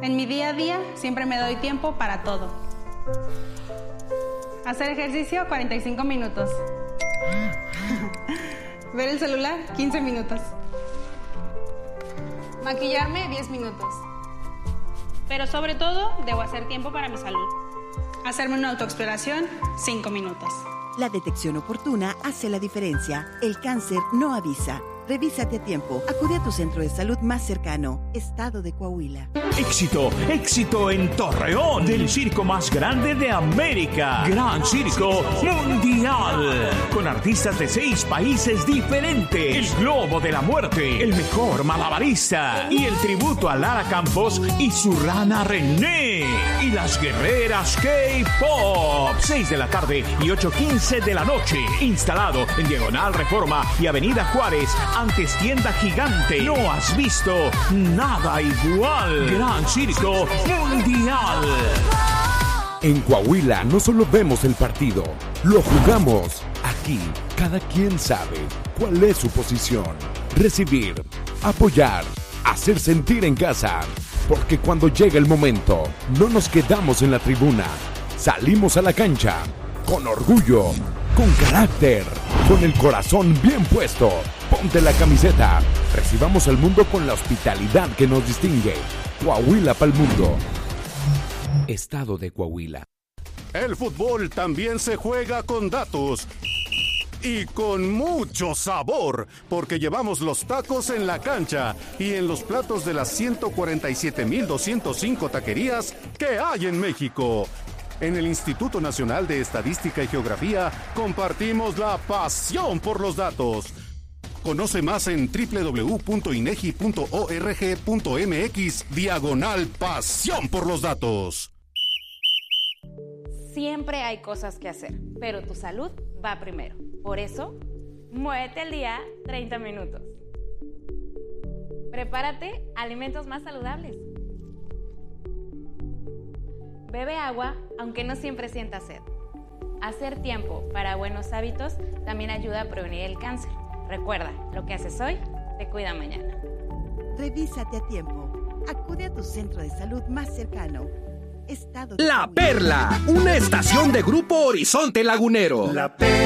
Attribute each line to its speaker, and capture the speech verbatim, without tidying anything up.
Speaker 1: En mi día a día siempre me doy tiempo para todo. Hacer ejercicio, cuarenta y cinco minutos. Ver el celular, quince minutos. Maquillarme, diez minutos. Pero sobre todo, debo hacer tiempo para mi salud. Hacerme una autoexploración, cinco minutos.
Speaker 2: La detección oportuna hace la diferencia. El cáncer no avisa. Revísate a tiempo. Acude a tu centro de salud más cercano. Estado de Coahuila.
Speaker 3: Éxito, éxito en Torreón, del circo más grande de América. Gran Circo Mundial. Con artistas de seis países diferentes. El Globo de la Muerte, el mejor malabarista. Y el tributo a Lara Campos y su rana René. Y las guerreras K-Pop. seis de la tarde y ocho quince de la noche. Instalado en Diagonal Reforma y Avenida Juárez. Antes tienda gigante. No has visto nada igual. Gran Circo Mundial.
Speaker 4: En Coahuila no solo vemos el partido, lo jugamos. Aquí, cada quien sabe cuál es su posición. Recibir, apoyar, hacer sentir en casa. Porque cuando llega el momento, no nos quedamos en la tribuna. Salimos a la cancha, con orgullo, con carácter, con el corazón bien puesto. Ponte la camiseta. Recibamos al mundo con la hospitalidad que nos distingue. Coahuila pa'l mundo. Estado de Coahuila.
Speaker 5: El fútbol también se juega con datos. Y con mucho sabor, porque llevamos los tacos en la cancha y en los platos de las ciento cuarenta y siete mil doscientos cinco taquerías que hay en México. En el Instituto Nacional de Estadística y Geografía compartimos la pasión por los datos. Conoce más en doble u doble u doble u punto inegi punto org punto mx diagonal pasión por los datos.
Speaker 6: Siempre hay cosas que hacer, pero tu salud va primero. Por eso, muévete al día treinta minutos. Prepárate alimentos más saludables. Bebe agua, aunque no siempre sientas sed. Hacer tiempo para buenos hábitos también ayuda a prevenir el cáncer. Recuerda, lo que haces hoy te cuida mañana.
Speaker 2: Revísate a tiempo. Acude a tu centro de salud más cercano. Estado de
Speaker 7: La Perla, una estación de Grupo Horizonte Lagunero.
Speaker 8: La Perla.